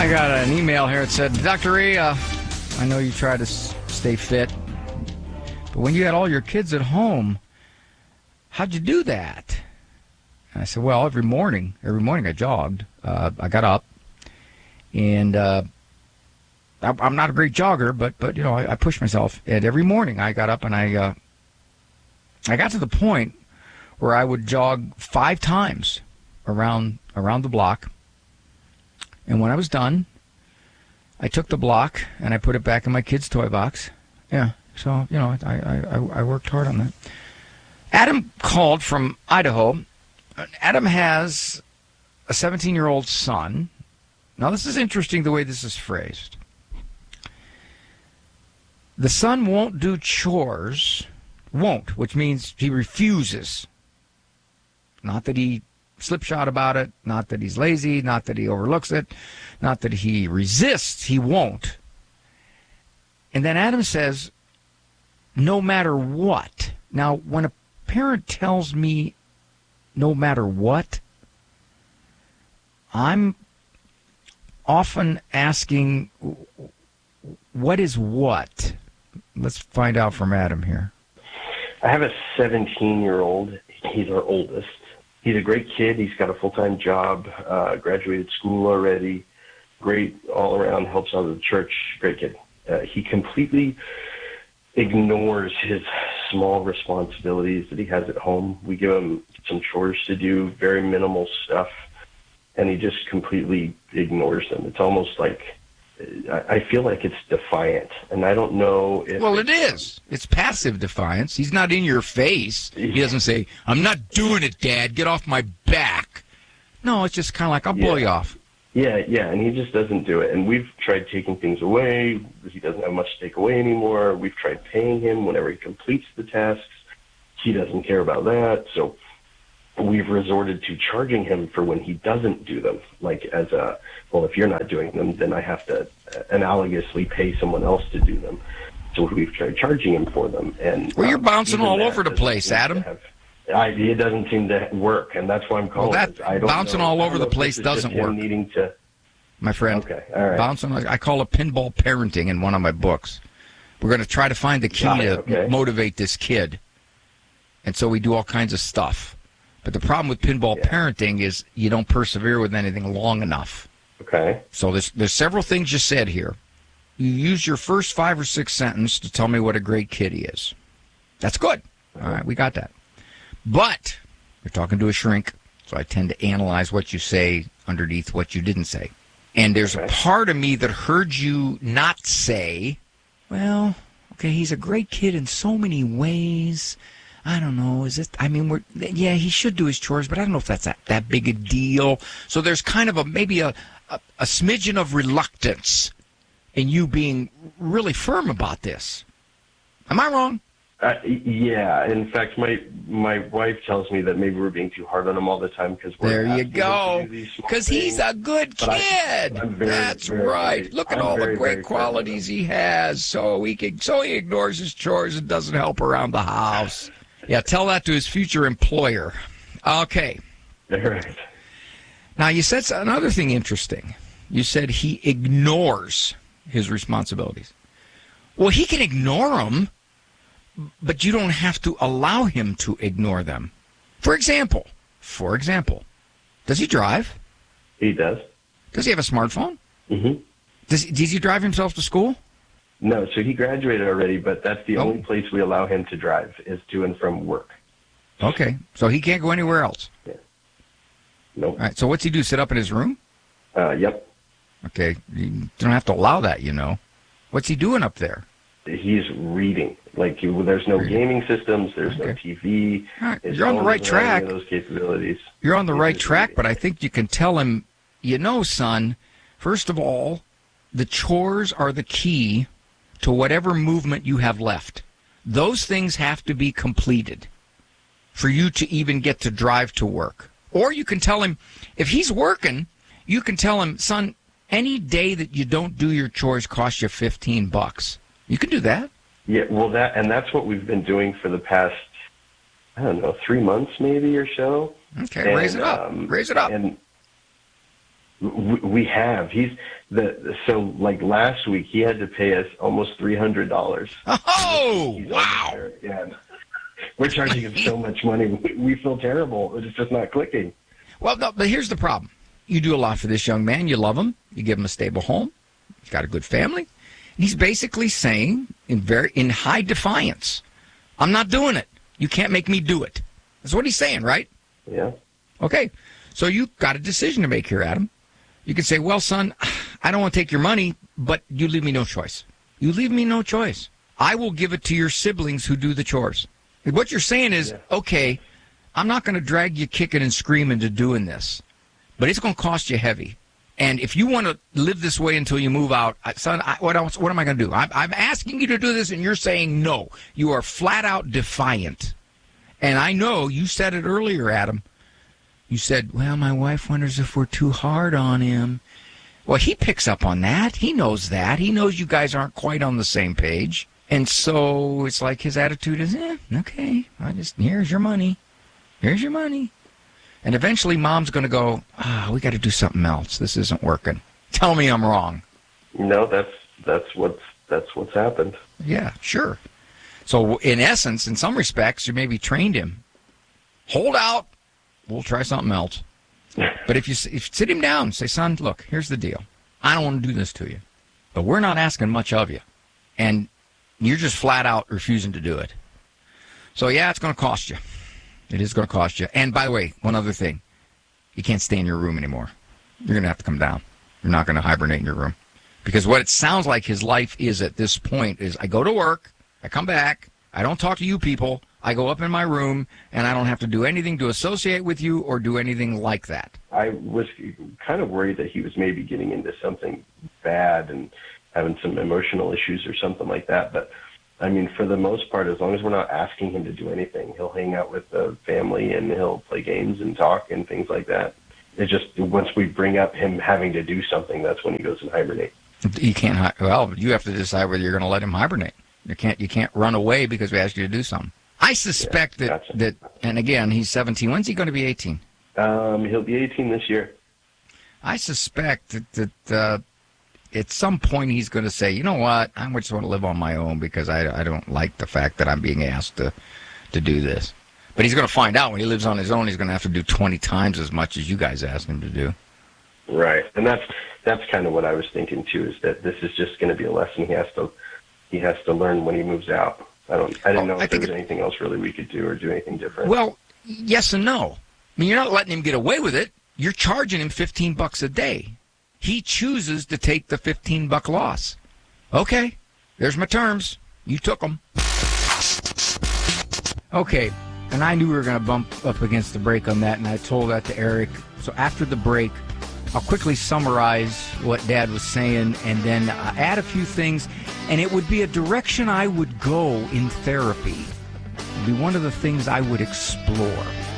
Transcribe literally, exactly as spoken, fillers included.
I got an email here that said, Doctor E, uh, I know you try to s- stay fit, but when you had all your kids at home, how'd you do that? And I said, well, every morning, every morning I jogged. Uh, I got up, and uh, I, I'm not a great jogger, but, but you know, I, I pushed myself. And every morning I got up and I, uh, I got to the point where I would jog five times around around the block. And when I was done, I took the block and I put it back in my kid's toy box. Yeah, so, you know, I, I, I worked hard on that. Adam called from Idaho. Adam has a seventeen-year-old son. Now, this is interesting the way this is phrased. The son won't do chores, won't, which means he refuses. Not that he slipshod about it, not that he's lazy, not that he overlooks it, not that he resists, he won't. And then Adam says, no matter what. Now, when a parent tells me no matter what, I'm often asking, what is what? Let's find out from Adam here. I have a seventeen-year-old. He's our oldest. He's a great kid. He's got a full-time job, uh, graduated school already, great all around, helps out at the church, great kid. Uh, he completely ignores his small responsibilities that he has at home. We give him some chores to do, very minimal stuff, and he just completely ignores them. It's almost like, I feel like it's defiant, and I don't know if... Well, it is. It's passive defiance. He's not in your face. He doesn't say, I'm not doing it, Dad. Get off my back. No, it's just kind of like, I'll blow yeah. you off. Yeah, yeah, and he just doesn't do it. And we've tried taking things away. He doesn't have much to take away anymore. We've tried paying him whenever he completes the tasks. He doesn't care about that. So we've resorted to charging him for when he doesn't do them, like as a, well, if you're not doing them, then I have to analogously pay someone else to do them. So we've tried charging him for them. And well, you're um, bouncing all over the doesn't place, seem to Adam. have- I, it doesn't seem to work, and that's why I'm calling. Well, that I don't bouncing know. all I over don't the know if place this is just doesn't him work. Needing to, my friend. Okay, all right. Bouncing, I call it pinball parenting in one of my books. We're going to try to find the key Got it, to okay. motivate this kid. And so we do all kinds of stuff. But the problem with pinball Yeah. parenting is you don't persevere with anything long enough. Okay. So there's, there's several things you said here. You use your first five or six sentences to tell me what a great kid he is. That's good. All right, we got that. But you're talking to a shrink, so I tend to analyze what you say underneath what you didn't say. And there's Okay. a part of me that heard you not say, well, okay, he's a great kid in so many ways. I don't know. Is it? I mean, we're yeah, he should do his chores, but I don't know if that's that, that big a deal. So there's kind of a maybe a, a, a smidgen of reluctance in you being really firm about this. Am I wrong? Uh, yeah. In fact, my my wife tells me that maybe we're being too hard on him all the time because we're There you asking him to go. do these small Because he's things. a good But I- kid. I'm very, That's very, right. very- Look at I'm all very, the great very qualities he has. So he can, so he ignores his chores and doesn't help around the house. Yeah, tell that to his future employer. Okay. All right. Now, you said another thing interesting. You said he ignores his responsibilities. Well, he can ignore them, but you don't have to allow him to ignore them. For example, for example, does he drive? He does. Does he have a smartphone? Mm-hmm. Does, does he drive himself to school? No, so he graduated already, but that's the Oh. only place we allow him to drive is to and from work. Okay, so he can't go anywhere else. Nope. All right, so what's he do, sit up in his room? Uh, yep. Okay, you don't have to allow that, you know. What's he doing up there? He's reading. Like, you, there's no Reading. gaming systems. There's no Okay. T V. All right, His you're on the phone right doesn't have any track. of those capabilities. You're on the He's right just track, reading. but I think you can tell him, you know, son, first of all, the chores are the key to whatever movement you have left. Those things have to be completed for you to even get to drive to work. Or you can tell him, if he's working, you can tell him, son, any day that you don't do your chores costs you fifteen bucks. You can do that. Yeah, well, that and that's what we've been doing for the past, I don't know, three months maybe or so. Okay, And, raise it up. um, raise it up. And We have. He's the so like last week he had to pay us almost three hundred dollars. Oh, wow! Yeah, we're charging him so much money. We feel terrible. It's just not clicking. Well, no, but here's the problem. You do a lot for this young man. You love him. You give him a stable home. He's got a good family. And he's basically saying in very in high defiance, "I'm not doing it. You can't make me do it." That's what he's saying, right? Yeah. Okay. So you've got a decision to make here, Adam. You can say, well, son, I don't want to take your money, but you leave me no choice. You leave me no choice. I will give it to your siblings who do the chores. What you're saying is, yeah. okay, I'm not going to drag you kicking and screaming to doing this, but it's going to cost you heavy. And if you want to live this way until you move out, son, I, what else? What am I going to do? I'm, I'm asking you to do this, and you're saying no. You are flat out defiant. And I know you said it earlier, Adam. You said, well, my wife wonders if we're too hard on him. Well, he picks up on that. He knows that. He knows you guys aren't quite on the same page. And so it's like his attitude is, eh, okay, I just, here's your money. Here's your money. And eventually mom's going to go, ah, we got to do something else. This isn't working. Tell me I'm wrong. No, that's that's what's that's what's happened. Yeah, sure. So in essence, in some respects, you maybe trained him. Hold out. We'll try something else. But if you, if you sit him down and say, son, look, here's the deal. I don't want to do this to you, but we're not asking much of you. And you're just flat out refusing to do it. So, yeah, it's going to cost you. It is going to cost you. And by the way, one other thing. You can't stay in your room anymore. You're going to have to come down. You're not going to hibernate in your room. Because what it sounds like his life is at this point is I go to work, I come back, I don't talk to you people, I go up in my room, and I don't have to do anything to associate with you or do anything like that. I was kind of worried that he was maybe getting into something bad and having some emotional issues or something like that. But, I mean, for the most part, as long as we're not asking him to do anything, he'll hang out with the family and he'll play games and talk and things like that. It's just once we bring up him having to do something, that's when he goes and hibernate. You can't, well, you have to decide whether you're going to let him hibernate. You can't, you can't run away because we asked you to do something. I suspect yeah, that, gotcha. that, and again, he's seventeen. When's he going to be eighteen? Um, he'll be eighteen this year. I suspect that, that uh, at some point he's going to say, you know what, I just want to live on my own because I, I don't like the fact that I'm being asked to, to do this. But he's going to find out when he lives on his own, he's going to have to do twenty times as much as you guys asked him to do. Right, and that's that's kind of what I was thinking too. Is that this is just going to be a lesson he has to he has to learn when he moves out. I don't. I didn't know if there was anything else really we could do or do anything different. Well, yes and no. I mean, you're not letting him get away with it. You're charging him fifteen bucks a day. He chooses to take the fifteen buck loss. Okay, there's my terms. You took them. Okay, and I knew we were going to bump up against the break on that, and I told that to Eric. So after the break, I'll quickly summarize what Dad was saying and then uh, add a few things, and it would be a direction I would go in therapy. It would be one of the things I would explore.